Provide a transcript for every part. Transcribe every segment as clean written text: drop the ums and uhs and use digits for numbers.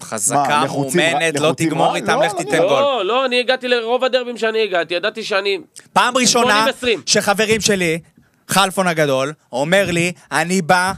חזקה, מאומנת, לא תגמור איתם, לך תיתן גול. לא, אני הגעתי לרוב הדרבים שאני הגעתי, ידעתי שאני... פעם ראשונה שחברים שלי, חלפון הגדול, אומר לי, אני בא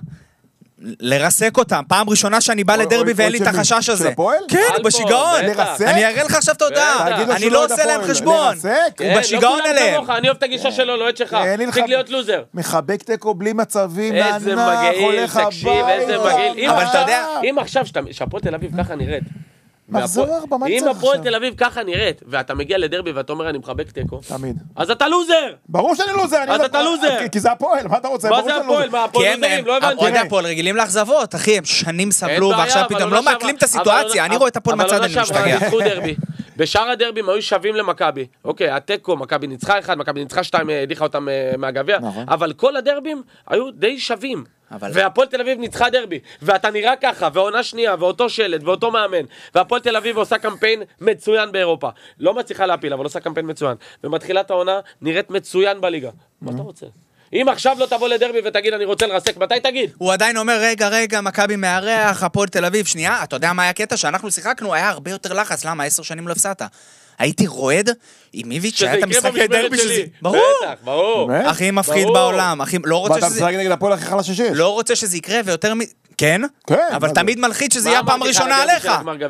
לרסק אותם. פעם ראשונה שאני בא לדרבי ואין לי את החשש הזה. כן, בשיגעון. אני אראה לך עכשיו תודה. אני לא עושה להם חשבון. הוא בשיגעון אליהם. אני אוהב את הגישה שלו, לא את שלך. תפסיק להיות לוזר. מחבק תיקו בלי מצבים. איזה מגעיל, תקשיב, איזה מגעיל. אבל אתה יודע... אם עכשיו שהפועל תל אביב ככה נראית, מחזור 4, מה אם צריך הפועל עכשיו? תל אביב ככה נראית, ואתה מגיע לדרבי ואתה אומר אני מחבק תיקו, תמיד. אז אתה לוזר! ברור שאני לוזר. אז אתה לוזר. כי זה הפועל, מה אתה רוצה? מה זה הפועל? מה הפועל לוזרים? לא הבנתי. אוהדי הפועל רגילים לאכזבות, אחי, הם שנים סבלו, ועכשיו פתאום לא מעכלים את הסיטואציה, אני רואה את הפועל מצד, אני משתגע. בשאר הדרבים היו שווים למכבי. אוקיי, הטקו, מכבי ניצחה 1, מכבי ניצחה 2, הדיחה אותם מהגביע, אבל כל הדרבים היו די שווים. והפועל תל אביב ניצחה דרבי, ואתה נראה ככה, ועונה שנייה, ואותו שלט, ואותו מאמן, והפועל תל אביב עושה קמפיין מצוין באירופה. לא מצליחה להפיל, אבל עושה קמפיין מצוין. ומתחילת העונה נראית מצוין בליגה. מה אתה רוצה? אם עכשיו לא תבוא לדרבי ותגיד אני רוצה לרסק, מתי תגיד? הוא עדיין אומר, רגע, מכבי מארח, הפועל תל אביב, שנייה, אתה יודע מה היה הקטע? שאנחנו שיחקנו, היה הרבה יותר לחץ, למה 10 שנים לא הפסדת? הייתי רועד עם איביץ' שהיה את המשחקי דרבי שזה... ברור. הכי מפחיד בעולם, לא רוצה ואתה משחק נגד הפועל הכי חלש שיש. לא רוצה שזה יקרה ויותר כן? אבל תמיד מלחיץ שזה יהיה פעם ראשונה עליך.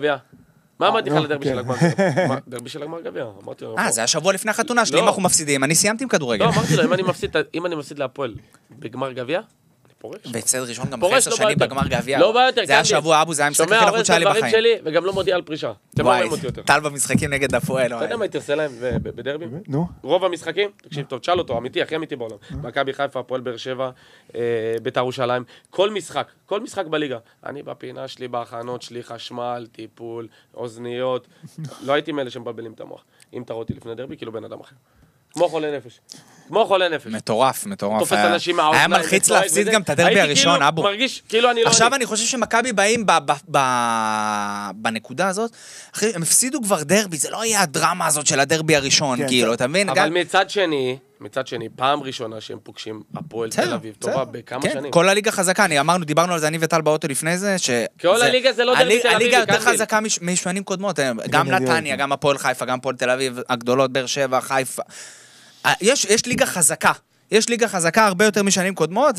מה אמרתי לך לדרבי של הגמר גביע? דרבי של הגמר גביע, אמרתי לו. זה היה שבוע לפני החתונה שלי, אם אנחנו מפסידים, אני סיימתי עם כדורגל. לא, אמרתי לו, אם אני מפסיד להפועל בגמר גביע, פורש. והצד ראשון גם 10 שנים בגמר גביע. לא בא יותר. זה היה שבוע אבו, זה היה משחק הכי לחוץ שהיה לי בחיים. שלי, וגם לא מודיע על פרישה. וואי, טל במשחקים נגד הפועל. אתה יודע מה הייתי עושה להם בדרבי? נו. רוב המשחקים, תקשיב טוב, תשאל אותו, אמיתי, הכי אמיתי בעולם. מכבי חיפה, הפועל באר שבע, בית"ר ירושלים, כל משחק בליגה. אני בפינה שלי, בהכנות שלי, חשמל, טיפול, אוזניות. לא הייתי מאלה שמבלבלים את המוח. אם תראו אותי לפני דרבי, כאילו בן אדם אחר. כמו חולה נפש. מטורף. תופס אנשים מהאוזניים. היה מלחיץ להפסיד גם את הדרבי הראשון, אבו. מרגיש כאילו אני לא... עכשיו אני חושב שמכבי באים בנקודה הזאת, אחי, הם הפסידו כבר דרבי, זה לא היה הדרמה הזאת של הדרבי הראשון, כאילו, אתה מבין? אבל מצד שני, פעם ראשונה שהם פוגשים הפועל תל אביב, טובה בכמה שנים. כל הליגה חזקה, דיברנו על זה אני וטל באוטו לפני זה, כל הליגה זה לא דרבי תל אביב. הליגה יותר חזקה משנים קודמות, גם נתניה, גם הפועל חיפה, גם הפועל תל אביב, הגדולות, באר שבע, חיפה. יש ליגה חזקה הרבה יותר משנים קודמות,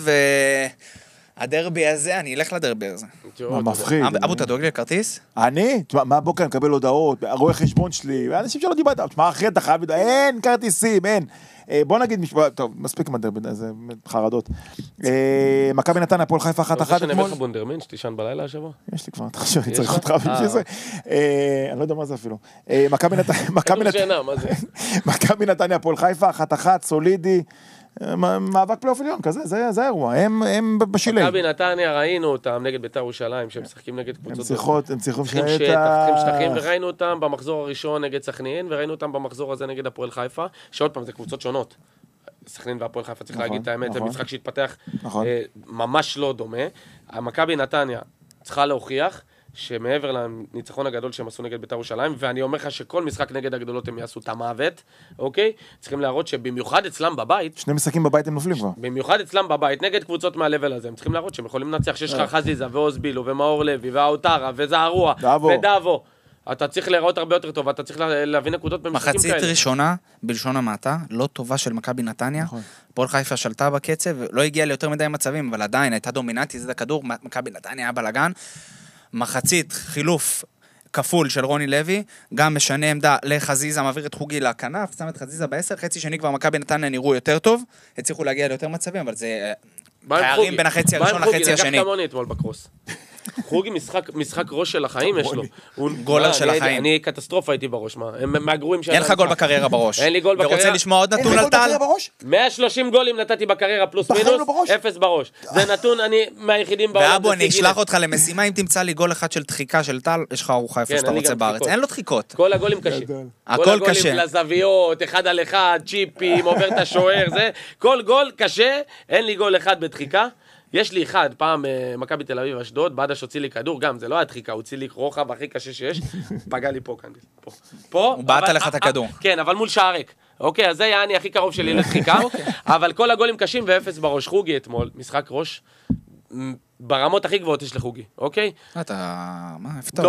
והדרבי הזה, אני אלך לדרבי הזה. מה מפחיד. אבו, אתה דואג לי לכרטיס? אני? מה בוקר, אני מקבל הודעות, רואה חשבון שלי, אנשים שלא דיברת, תשמע, אחרי אתה חייב, אין כרטיסים, אין. בוא נגיד משפט, טוב, מספיק עם הדרבי, זה חרדות. מכבי נתניה, הפועל חיפה 1-1 אתמול. אתה רוצה שאני אביא לך בונדרמן, שתישן בלילה השבוע? יש לי כבר, אתה חושב, אני צריך אותך בשביל זה. אני לא יודע מה זה אפילו. מכבי נתניה, הפועל חיפה 1-1, סולידי, מאבק פלייאוף עליון, כזה, זה האירוע, הם בשילי. מכבי נתניה, ראינו אותם נגד בית"ר ירושלים, שהם משחקים נגד קבוצות. הם צריכים שטחים, וראינו אותם במחזור הראשון נגד סכנין, וראינו אותם במחזור הזה נגד הפועל חיפה, שעוד פעם זה קבוצות שונות. סכנין והפועל חיפה, צריך להגיד את האמת, זה משחק שהתפתח ממש לא דומה. המכבי נתניה צריכה להוכיח שמעבר לניצחון הגדול שהם עשו נגד בית"ר ירושלים, ואני אומר לך שכל משחק נגד הגדולות הם יעשו את המוות, אוקיי? צריכים להראות שבמיוחד אצלם בבית, שני משחקים בבית הם נופלים כבר. במיוחד אצלם בבית, נגד קבוצות מהלבל הזה, הם צריכים להראות שהם יכולים לנצח, שיש לך חזיזה ואוזבילו ומאור לוי והאוטרה וזערוע ודאבו. אתה צריך להיראות הרבה יותר טוב, אתה צריך להביא נקודות במשחקים כאלה. מחצית ראשונה, בלשון המעטה, לא טובה של מכבי נתניה. הפועל חיפה שלטה בקצב, לא הגיעה ליותר מדי מצבים, אבל עדיין הייתה דומיננטית, זה הכדור, מכבי נתניה היה בלגן. מחצית חילוף כפול של רוני לוי, גם משנה עמדה לחזיזה, מעביר את חוגי לכנף, שם את חזיזה ב10, חצי שני כבר מכבי נתניה נראו יותר טוב, הצליחו להגיע ליותר מצבים, אבל זה פערים בין החצי הראשון לחצי השני. נגב תמוני אתמול בקרוס. חוגי משחק ראש של החיים יש לו. גולר של החיים. אני קטסטרופה הייתי בראש, מה? הם מהגרועים אין לך גול בקריירה בראש. אין לי גול בקריירה. ורוצה לשמוע עוד נתון על טל? 130 גולים נתתי בקריירה פלוס מינוס, 0 בראש. זה נתון, אני מהיחידים בעולם. ואבו, אני אשלח אותך למשימה, אם תמצא לי גול אחד של דחיקה של טל, יש לך ארוחה איפה שאתה רוצה בארץ. אין לו דחיקות. כל הגולים קשים. הכל קשה. כל הגולים לזוויות, 1 על 1, צ'יפים, עובר את השוער, זה. כל גול קשה, אין לי גול אחד בדחיקה. יש לי אחד, פעם מכבי תל אביב אשדוד, בדש הוציא לי כדור, גם זה לא היה דחיקה, הוציא לי רוחב הכי קשה שיש, פגע לי פה כאן. פה. הוא בעט עליך את הכדור. כן, אבל מול שער ריק. אוקיי, אז זה היה אני הכי קרוב שלי לדחיקה, אבל כל הגולים קשים ואפס בראש. חוגי אתמול, משחק ראש ברמות הכי גבוהות יש לחוגי, אוקיי? מה, איפה אתה